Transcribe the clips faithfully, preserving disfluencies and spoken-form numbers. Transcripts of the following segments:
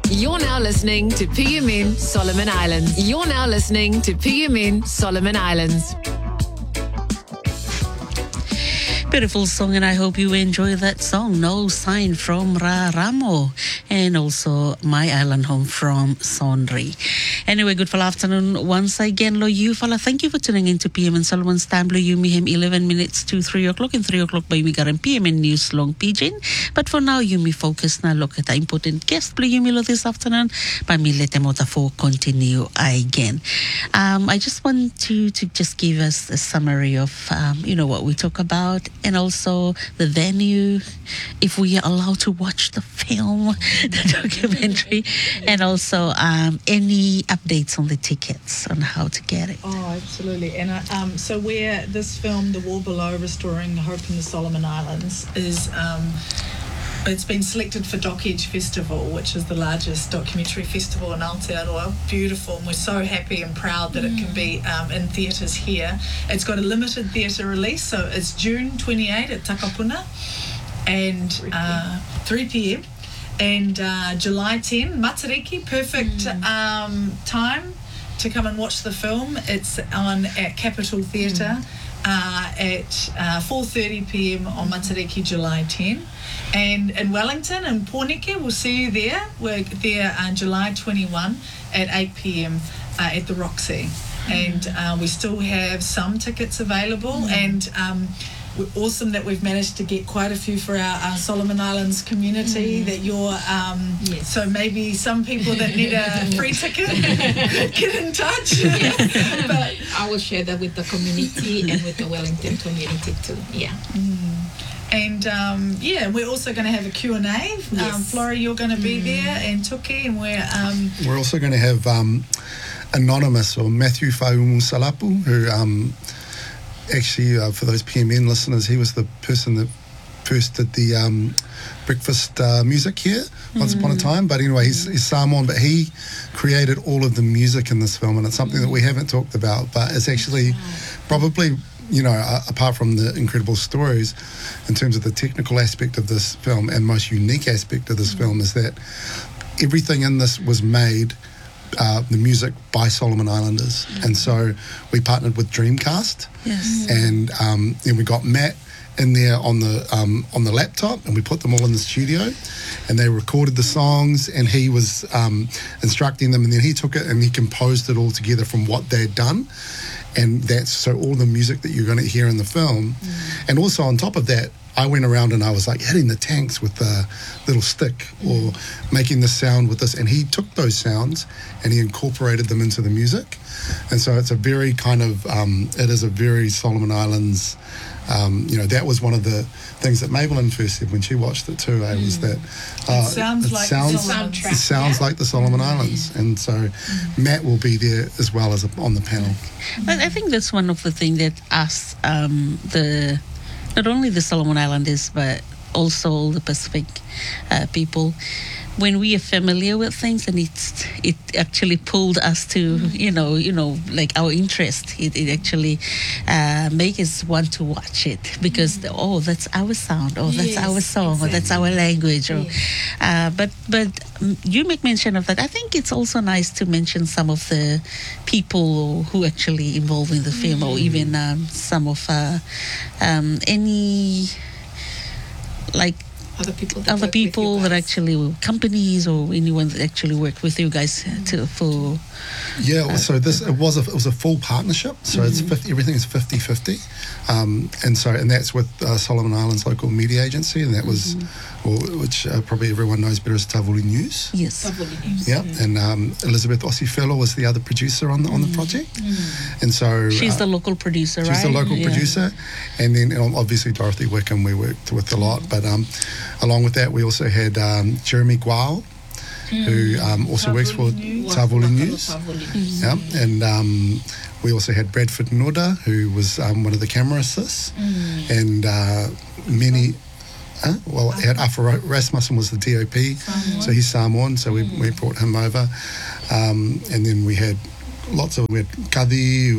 You're now listening to P M N Solomon Islands. You're now listening to P M N Solomon Islands. Beautiful song, and I hope you enjoy that song. No Sign from Ra Ramo, and also My Island Home from Sondri. Anyway, good fall afternoon once again, lo you fala. Thank you for tuning in to P M N Solomon's time. Lo you mihem eleven minutes to three o'clock, and three o'clock by Migaran P M N News Long Pigeon. But for now, you me focus na look at the important guest. Lo you me lo this afternoon. By me let them for continue again. Um, I just want to to just give us a summary of um, you know what we talk about. And also the venue, if we are allowed to watch the film, the documentary, and also um, any updates on the tickets, on how to get it. Oh, absolutely. And uh, um, so where this film, The War Below, Restoring Hope in the Solomon Islands, is... Um, it's been selected for Doc Edge Festival, which is the largest documentary festival in Aotearoa. Beautiful, and we're so happy and proud that mm. it can be um, in theatres here. It's got a limited theatre release, so it's June twenty-eighth at Takapuna, and uh, three p.m. and uh, July tenth, Matariki, perfect mm. um, time to come and watch the film. It's on at Capitol Theatre mm. uh, at uh, four thirty p.m. on Matariki, July tenth. And in Wellington and Pōneke, we'll see you there. We're there on July twenty-first at eight p.m. Uh, at the Roxy. And uh, we still have some tickets available. Mm. And um, we're awesome that we've managed to get quite a few for our, our Solomon Islands community. Mm. That you're, um, yes. So maybe some people that need a free ticket, get in touch. Yes. But I will share that with the community and with the Wellington community too. Yeah. Mm. And um, yeah, we're also going to have a Q and A. Yes. Um, Flora, you're going to be mm. there, and Tuki, and we're um, we're also going to have um, Anonymous or Matthew Faumu Salapu, who um, actually, uh, for those P M N listeners, he was the person that first did the um, breakfast uh, music here once mm. upon a time. But anyway, he's, he's Samoan, but he created all of the music in this film, and it's something mm. that we haven't talked about, but it's actually probably, you know, uh, apart from the incredible stories, in terms of the technical aspect of this film and most unique aspect of this mm. film is that everything in this was made, uh, the music, by Solomon Islanders. Mm. And so we partnered with Dreamcast. Yes. And um, then we got Matt in there on the um, on the laptop, and we put them all in the studio, and they recorded the songs, and he was um, instructing them, and then he took it and he composed it all together from what they'd done. And that's so all the music that you're going to hear in the film. Mm. And also on top of that, I went around and I was like hitting the tanks with a little stick or making the sound with this. And he took those sounds and he incorporated them into the music. And so it's a very kind of, um, it is a very Solomon Islands, um, you know, that was one of the things that Maybelline first said when she watched it too, eh, was that uh, it sounds it like sounds, the soundtrack. It sounds yeah? like the Solomon Islands. And so mm. Matt will be there as well as on the panel. But I think that's one of the things that us, um, the not only the Solomon Islanders, but also all the Pacific uh, people, when we are familiar with things, and it's it actually pulled us to you know you know like our interest. It, it actually uh, make us want to watch it because the, oh that's our sound, or that's yes, our song, exactly. or that's our language. Or yes. uh, but but um, you make mention of that. I think it's also nice to mention some of the people who actually involved in the film, mm. or even um, some of uh, um, any like. Other people, that other people that guys. actually companies or anyone that actually work with you guys to for yeah uh, so this it was a it was a full partnership, so mm-hmm. it's fifty, everything is fifty-fifty, um, and so and that's with uh, Solomon Islands Local Media Agency, and that was mm-hmm. or, which uh, probably everyone knows better as Tavuli News. Yes, Tavuli News. Yeah, yeah. And um, Elizabeth Ossifelo was the other producer on the on the project, mm-hmm. and so she's uh, the local producer, she's right? She's the local yeah. producer, and then and obviously Dorothy Wickham we worked with a lot, but um, along with that we also had um, Jeremy Gual, mm. who um, also Tavuli works for News. Tavuli News. Tavuli News. Yeah, and um, we also had Bradford Noda, who was um, one of the camera assists, mm. and uh, many. Uh, well, had Afa Rasmussen was the D O P, Samoan. So he's Samoan, so we, mm. we brought him over, um, and then we had lots of we had Kadi, who was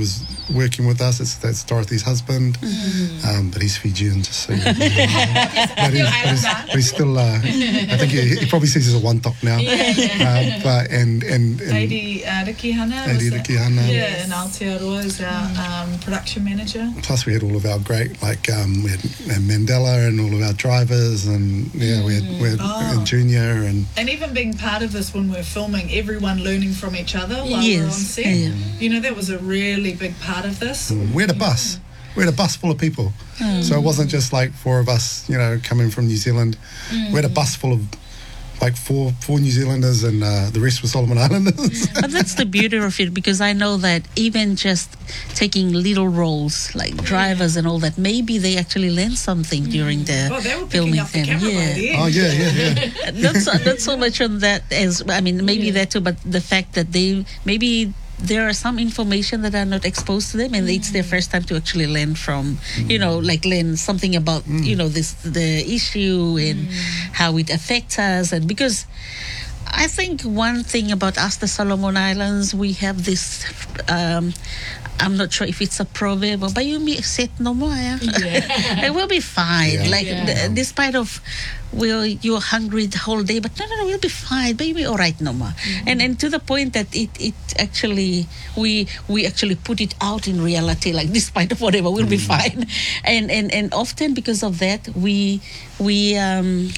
working with us. It's, that's Dorothy's husband, um, but he's Fijian, just so you know. but, he's, but, he's, but he's still, uh, I think he, he probably sees us a one top now. Yeah, yeah. Uh, but, and, and, and Eddie uh, Rikihana. Eddie was it? Rikihana. Yeah, and Aotearoa is our um, production manager. Plus we had all of our great, like, um, we had uh, Mandela and all of our drivers, and yeah, we had, we had Oh. uh, Junior and And even being part of this when we're filming, everyone learning from each other while Yes, we're on set. yeah. You know, that was a really big part of this. we had a bus. We had a bus full of people. So it wasn't just like four of us, you know, coming from New Zealand. We had a bus full of like four four New Zealanders, and uh, the rest were Solomon Islanders. But that's the beauty of it, because I know that even just taking little roles like drivers and all that, maybe they actually learn something during the Oh, they were picking filming up the them. camera Yeah. by the end. Oh yeah, yeah, yeah. not so, not so much on that as I mean maybe that too, but the fact that they maybe there are some information that are not exposed to them, and it's their first time to actually learn from, you know, like learn something about, you know, this the issue and how it affects us. And because I think one thing about us, the Solomon Islands, we have this. Um, I'm not sure if it's a proverb, but you may set no more. Yeah. It will be fine. Yeah. Like Yeah. d- despite of, well, you're hungry the whole day, but no, no, no, we'll be fine. But you'll be all right, no more. And and to the point that it it actually we we actually put it out in reality. Like despite of whatever, we'll be fine. And and and often because of that, we we um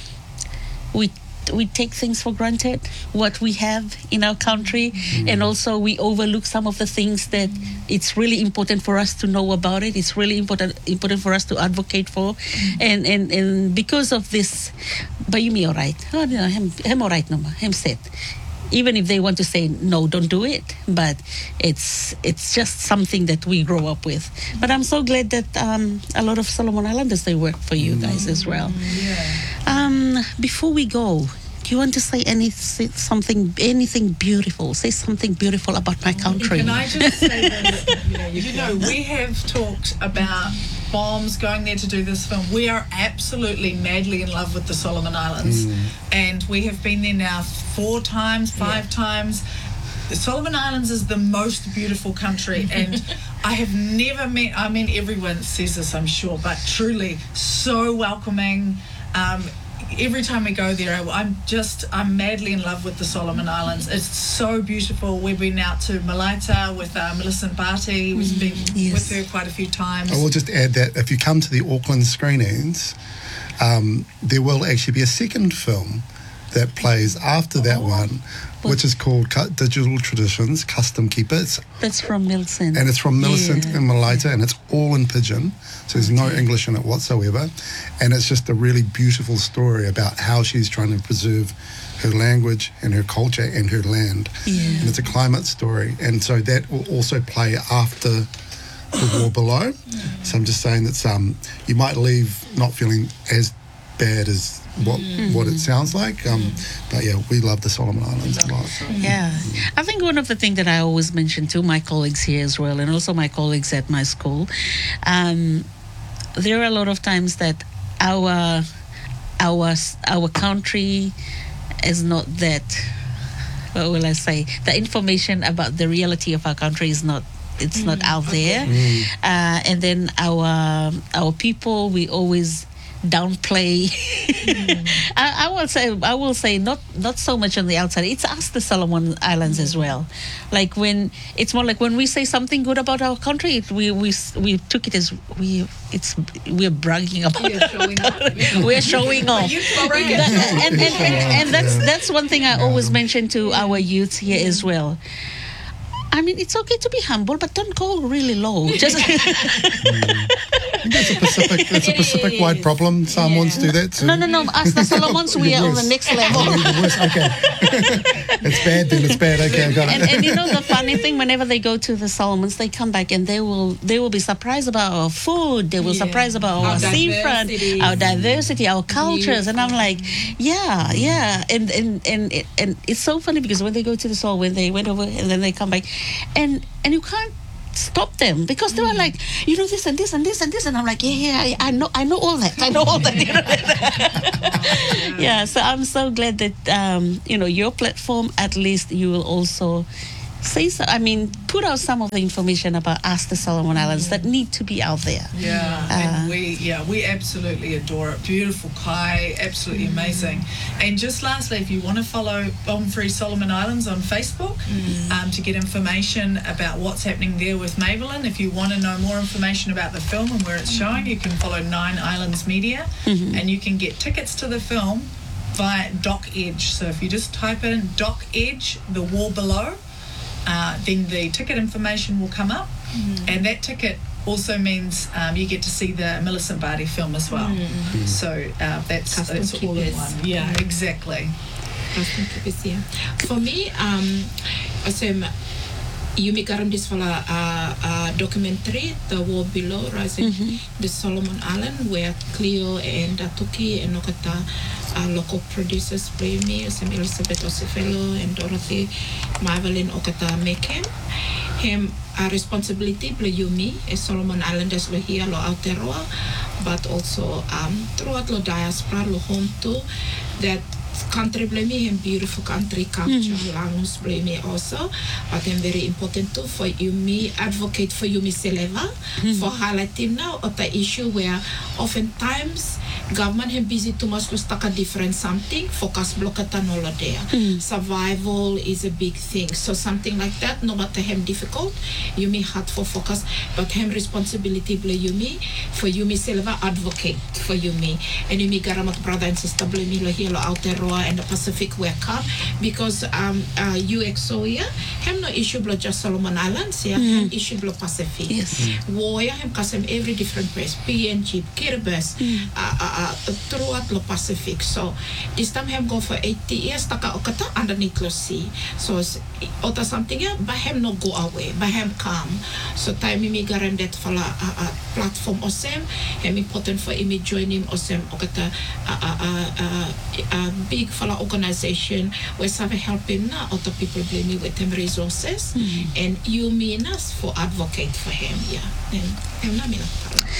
we. We take things for granted, what we have in our country, and also we overlook some of the things that it's really important for us to know about it. It's really important important for us to advocate for, and and, and because of this, but you me all right? Oh no, I'm, I'm all right, no more. I'm set. Even if they want to say no, don't do it, but it's it's just something that we grow up with. But I'm so glad that um, a lot of Solomon Islanders, they work for you guys as well. Um, before we go, do you want to say any something, anything beautiful? Say something beautiful about my country. Can I just say that, you know, we have talked about bombs going there to do this film. We are absolutely madly in love with the Solomon Islands. And we have been there now four times, five times. The Solomon Islands is the most beautiful country, and I have never met, I mean, everyone says this, I'm sure, but truly so welcoming. Um, every time we go there, I'm just, I'm madly in love with the Solomon Islands. It's so beautiful. We've been out to Malaita with uh, Millicent Barty. We've been Yes. with her quite a few times. I will just add that if you come to the Auckland screenings, um, there will actually be a second film that plays after that one, which is called Cu- Digital Traditions, Custom Keeper. It's, That's from Milson. and it's from Millicent Yeah. and Malaita, and it's all in Pidgin, so there's no English in it whatsoever. And it's just a really beautiful story about how she's trying to preserve her language and her culture and her land. Yeah. And it's a climate story. And so that will also play after the war below. So I'm just saying that um, you might leave not feeling as bad as what what it sounds like. Um, but yeah, we love the Solomon Islands a lot. Yeah, I think one of the things that I always mention to my colleagues here as well, and also my colleagues at my school, um, there are a lot of times that our our our country is not that. What will I say? The information about the reality of our country is not. It's not out there, uh, and then our our people, we always downplay. I, I will say, I will say, not not so much on the outside. It's us, the Solomon Islands, as well. Like when it's more like when we say something good about our country, it, we we we took it as we it's we're bragging about. We are showing off. We're showing off. That- and, and, and, and that's that's one thing I always mention to our youths here as well. I mean, it's okay to be humble, but don't go really low. Just It's a Pacific, it's a Pacific-wide problem. Samoans do that too. no, no, no. Us, the Solomons, we are on the next level. Oh, even worse. Okay. It's bad then. It's bad. Okay, I got And, it. and you know the funny thing, whenever they go to the Solomons, they come back and they will they will be surprised about our food. They will Yeah. surprised about our, Our seafront, diversity. our diversity, our cultures. And I'm like, yeah, yeah. And and and it, and it's so funny because when they go to the Sol, when they went over and then they come back, and and you can't stop them because they were like, you know, this and this and this and this, and I'm like, yeah, yeah, I, I know, I know all that, I know all that. You know? Yeah, so I'm so glad that um, you know, your platform, at least you will also say so. I mean, put out some of the information about us, the Solomon Islands, that need to be out there. Yeah, Uh, and we yeah we absolutely adore it. Beautiful kai, absolutely amazing. And just lastly, if you want to follow Bomb Free Solomon Islands on Facebook um, to get information about what's happening there with Maybelline, if you want to know more information about the film and where it's showing, you can follow Nine Islands Media, and you can get tickets to the film via Doc Edge. So if you just type in Doc Edge, The War Below, uh, then the ticket information will come up, and that ticket also means um, you get to see the Millicent Barty film as well. So uh, that's, Custom that's all in keepers. one. Yeah, exactly. Custom keepers, yeah. For me, um, asem Yumi karam dis fala uh, uh, documentary, The War Below, rising the Solomon Island, where Cleo and uh, Tuki and Okata uh, local producers play me, asem Elizabeth Osefelo and Dorothy Marvelin Okata Mekem. Him a responsibility play Yumi, a Solomon Islanders lo here lo Aotearoa, but also um, throughout lo diaspora lo home too, that country blame me and beautiful country culture language blame me also, but I'm very important too for Yumi advocate for Yumi Seleva for highlighting now of the issue where oftentimes government have busy too much to stuck a different something focus blockata no there. Survival is a big thing, so something like that no matter him difficult Yumi had for focus, but him responsibility blame Yumi for Yumi Seleva advocate for Yumi and Yumi Garamak brother and sister blame me lo here lo out there and the Pacific were come because um uh, U X O yeah have no issue blo just Solomon Islands yeah mm. have issue blo Pacific Yes. war yeah have custom every different place P N G Kiribati mm. uh, uh, uh, throughout the Pacific, so this time have go for eighty years taka okata underneath the sea, so ota something yeah but him no go away but him come, so time me garam that fala uh, uh, platform osem him important for me join him osem okata uh, uh, uh, uh, uh, big fala organization where some helping na other people blame me with them resources mm. and you mean us for advocate for him yeah and him na mina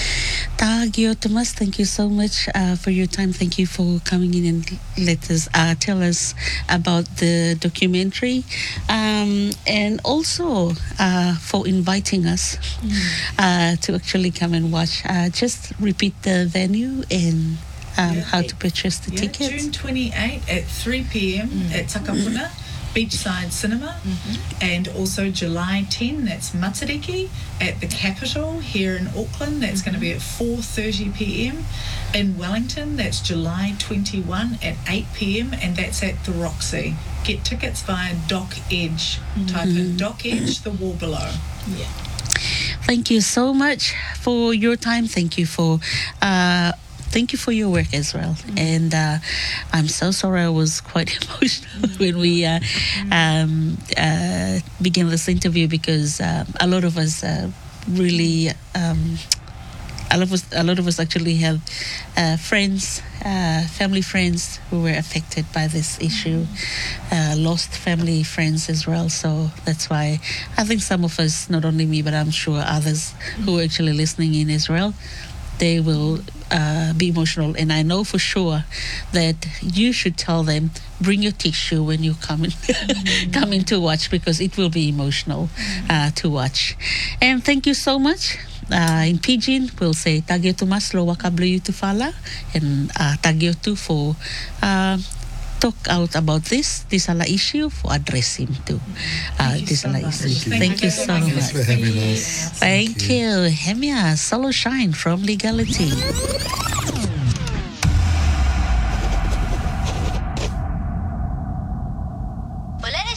Tagio Thomas, thank you so much uh, for your time. Thank you for coming in and let us uh, tell us about the documentary, um, and also uh, for inviting us mm. uh, to actually come and watch. Uh, just repeat the venue and um, Yeah. how to purchase the Yeah, tickets. June twenty-eighth at three p.m. at Takapuna Beachside Cinema, and also July tenth, that's Matariki at the Capitol here in Auckland. That's going to be at four thirty p.m. In Wellington, that's July twenty-first at eight p.m. and that's at the Roxy. Get tickets via Doc Edge. Type in Doc Edge, The War Below. yeah. Thank you so much for your time. Thank you for uh, thank you for your work as well. And uh, I'm so sorry I was quite emotional when we uh, um, uh, began this interview because uh, a lot of us uh, really. Um, a lot of us, a lot of us actually have uh, friends, uh, family friends who were affected by this issue, uh, lost family friends as well. So that's why I think some of us, not only me, but I'm sure others who are actually listening in as well, they will uh, be emotional. And I know for sure that you should tell them, bring your tissue when you come in, come in to watch, because it will be emotional uh, to watch. And thank you so much. Uh, in Pidgin, we'll say Tagio Tumas lo wakablu tu fala, and uh, Tagio tu for uh, talk out about this this ala issue for address him to uh, this ala issue. Thank you so much. Thanks for having us. Thank you, Hemia Solo Shine from Legality.